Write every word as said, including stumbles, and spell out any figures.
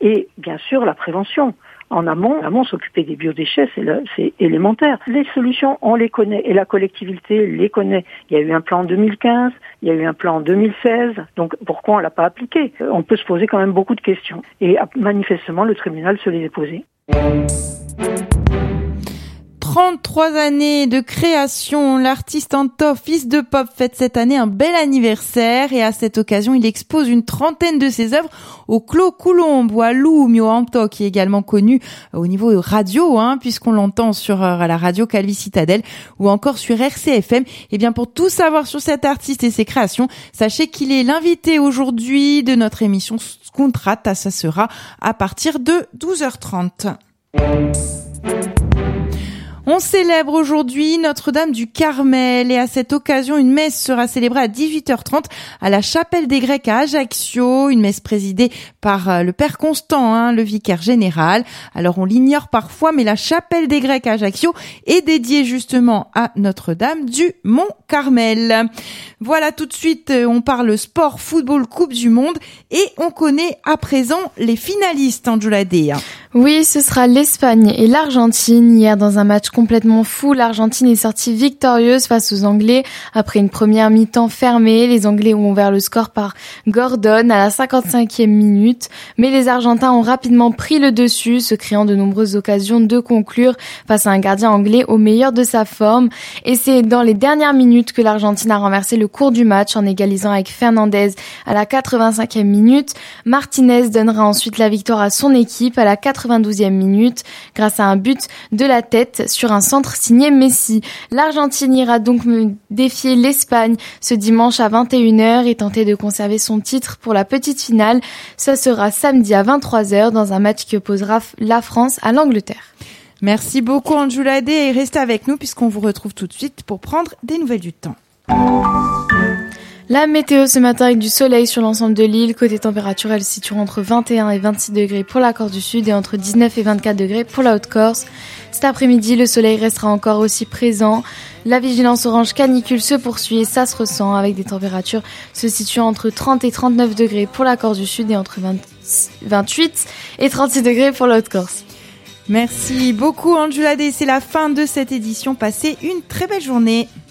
Et bien sûr, la prévention. En amont, en amont, s'occuper des biodéchets, c'est, le, c'est élémentaire. Les solutions, on les connaît et la collectivité les connaît. Il y a eu un plan en deux mille quinze, il y a eu un plan en deux mille seize. Donc pourquoi on l'a pas appliqué ? On peut se poser quand même beaucoup de questions. Et manifestement, le tribunal se les a posées. trente-trois années de création, l'artiste Anto, fils de pop, fête cette année un bel anniversaire et à cette occasion, il expose une trentaine de ses œuvres au Clos Coulombe ou à Loumio Anto, qui est également connu au niveau radio, hein, puisqu'on l'entend sur la radio Calvi Citadel ou encore sur R C F M. Et bien, pour tout savoir sur cet artiste et ses créations, sachez qu'il est l'invité aujourd'hui de notre émission Contrat. Ça sera à partir de douze heures trente. On célèbre aujourd'hui Notre-Dame du Carmel et à cette occasion, une messe sera célébrée à dix-huit heures trente à la Chapelle des Grecs à Ajaccio, une messe présidée par le Père Constant, hein, le vicaire général. Alors on l'ignore parfois, mais la Chapelle des Grecs à Ajaccio est dédiée justement à Notre-Dame du Mont-Carmel. Voilà, tout de suite, on parle sport, football, Coupe du Monde et on connaît à présent les finalistes, Angela Dea. Oui, ce sera l'Espagne et l'Argentine. Hier, dans un match complètement fou, l'Argentine est sortie victorieuse face aux Anglais. Après une première mi-temps fermée, les Anglais ont ouvert le score par Gordon à la cinquante-cinquième minute. Mais les Argentins ont rapidement pris le dessus, se créant de nombreuses occasions de conclure face à un gardien anglais au meilleur de sa forme. Et c'est dans les dernières minutes que l'Argentine a renversé le cours du match en égalisant avec Fernandez à la quatre-vingt-cinquième minute. Martinez donnera ensuite la victoire à son équipe à la quatre-vingt-douzième minute grâce à un but de la tête sur un centre signé Messi. L'Argentine ira donc défier l'Espagne ce dimanche à vingt et une heures et tenter de conserver son titre pour la petite finale. Ça sera samedi à vingt-trois heures dans un match qui opposera la France à l'Angleterre. Merci beaucoup Angela Dea et restez avec nous puisqu'on vous retrouve tout de suite pour prendre des nouvelles du temps. La météo ce matin avec du soleil sur l'ensemble de l'île. Côté température, elle se situe entre vingt et un et vingt-six degrés pour la Corse du Sud et entre dix-neuf et vingt-quatre degrés pour la Haute-Corse. Cet après-midi, le soleil restera encore aussi présent. La vigilance orange canicule se poursuit et ça se ressent avec des températures se situant entre trente et trente-neuf degrés pour la Corse du Sud et entre vingt, vingt-huit et trente-six degrés pour la Haute-Corse. Merci beaucoup Angela Dea, c'est la fin de cette édition. Passez une très belle journée.